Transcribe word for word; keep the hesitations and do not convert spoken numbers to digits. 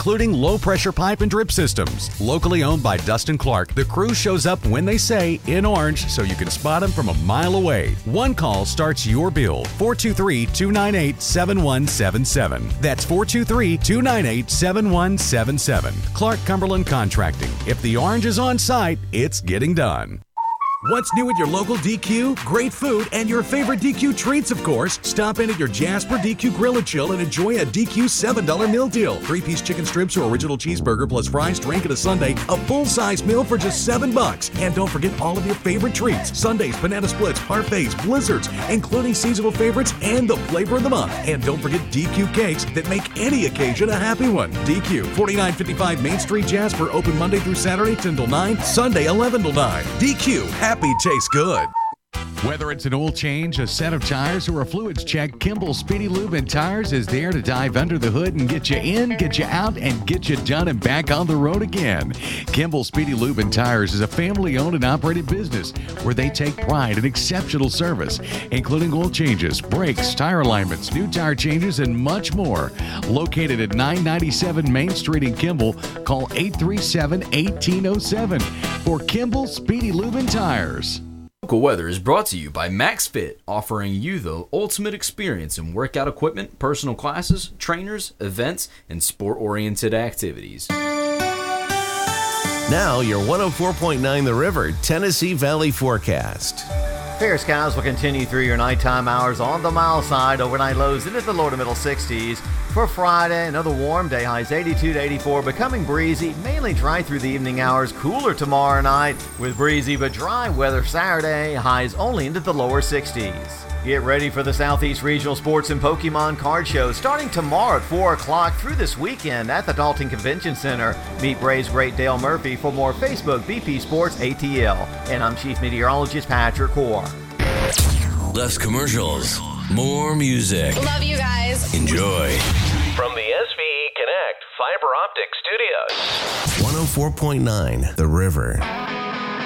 including low-pressure pipe and drip systems. Locally owned by Dustin Clark, the crew shows up when they say in orange so you can spot them from a mile away. One call starts your bill. four two three, two nine eight, seven one seven seven. That's four two three, two nine eight, seven one seven seven. Clark Cumberland Contracting. If the orange is on site, it's getting done. What's new at your local D Q? Great food and your favorite D Q treats, of course. Stop in at your Jasper D Q Grill and Chill and enjoy a D Q seven dollar meal deal. Three-piece chicken strips or original cheeseburger plus fries, drink, and a sundae. A full-size meal for just seven bucks. And don't forget all of your favorite treats. Sundaes, banana splits, parfaits, blizzards, including seasonal favorites and the flavor of the month. And don't forget D Q cakes that make any occasion a happy one. D Q, forty-nine fifty-five Main Street, Jasper. Open Monday through Saturday, ten till nine. Sunday, eleven till nine. D Q. Happy tastes good. Whether it's an oil change, a set of tires, or a fluids check, Kimball Speedy Lube and Tires is there to dive under the hood and get you in, get you out, and get you done and back on the road again. Kimball Speedy Lube and Tires is a family-owned and operated business where they take pride in exceptional service, including oil changes, brakes, tire alignments, new tire changes, and much more. Located at nine ninety-seven Main Street in Kimball, call eight three seven, one eight zero seven for Kimball Speedy Lube and Tires. Local Weather is brought to you by MaxFit, offering you the ultimate experience in workout equipment, personal classes, trainers, events, and sport-oriented activities. Now your one oh four point nine The River Tennessee Valley forecast. Fair skies will continue through your nighttime hours on the mile side. Overnight lows into the low to middle sixties. For Friday, another warm day, highs eighty-two to eighty-four, becoming breezy, mainly dry through the evening hours. Cooler tomorrow night with breezy but dry weather Saturday, highs only into the lower sixties. Get ready for the Southeast Regional Sports and Pokemon Card Show starting tomorrow at four o'clock through this weekend at the Dalton Convention Center. Meet Braves great Dale Murphy for more Facebook B P Sports A T L. And I'm Chief Meteorologist Patrick Core. Less commercials, more music. Love you guys. Enjoy. From the S V E Connect Fiber Optic Studios. one oh four point nine The River.